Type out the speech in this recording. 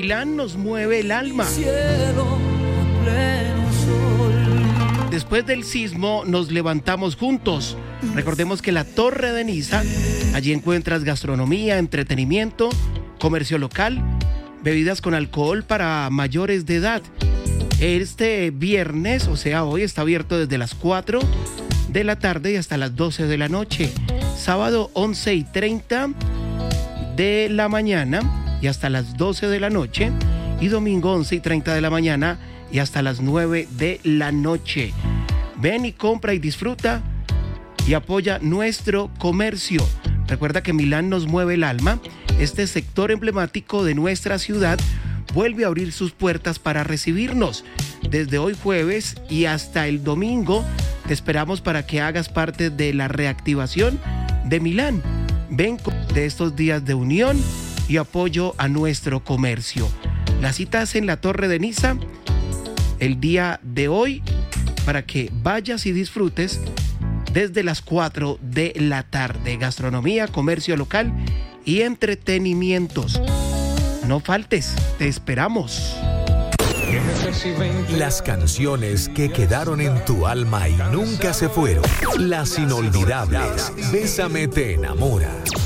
Milán nos mueve el alma. Después del sismo nos levantamos juntos. Recordemos que la Torre de Niza, allí encuentras gastronomía, entretenimiento, comercio local, bebidas con alcohol para mayores de edad. Este viernes, o sea hoy, está abierto desde las 4 de la tarde y hasta las 12 de la noche. Sábado 11:30 de la mañana y hasta las 12 de la noche. Y domingo 11:30 de la mañana y hasta las 9 de la noche. Ven y compra y disfruta y apoya nuestro comercio. Recuerda que Milán nos mueve el alma. Este sector emblemático de nuestra ciudad vuelve a abrir sus puertas para recibirnos. Desde hoy jueves y hasta el domingo te esperamos para que hagas parte de la reactivación de Milán. Ven de estos días de unión y apoyo a nuestro comercio. Las citas en la Torre de Niza el día de hoy para que vayas y disfrutes desde las 4 de la tarde. Gastronomía, comercio local y entretenimientos. No faltes, te esperamos. Las canciones que quedaron en tu alma y nunca se fueron. Las inolvidables. Bésame te enamora.